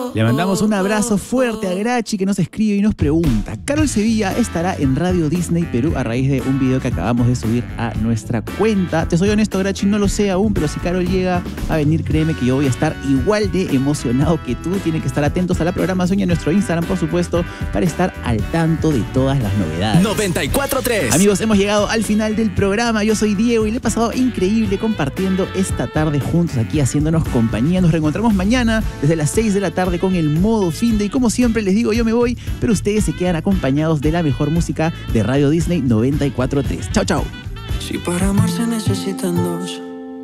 Le mandamos un abrazo fuerte a Grachi, que nos escribe y nos pregunta: Carol Sevilla estará en Radio Disney Perú a raíz de un video que acabamos de subir a nuestra cuenta. Te soy honesto, Grachi, no lo sé aún, pero si Carol llega a venir, créeme que yo voy a estar igual de emocionado que tú. Tienen que estar atentos a la programación y a nuestro Instagram, por supuesto, para estar al tanto de todas las novedades. 94.3. Amigos, hemos llegado al final del programa. Yo soy Diego y le he pasado increíble compartiendo esta tarde juntos aquí, haciéndonos compañía. Nos reencontramos mañana desde las 6 de la tarde con el modo Finde. Y como siempre les digo, yo me voy, pero ustedes se quedan acompañados de la mejor música de Radio Disney 94.3. Chao, chao. Si para amar se necesitan dos,